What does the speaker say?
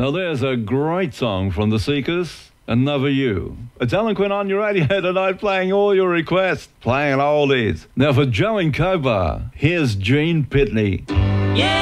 Now there's a great song from the Seekers, Another You. It's Alan Quinn on your radio tonight, playing all your requests, playing oldies. Now for Joe in Cobar, here's Gene Pitney. Yeah.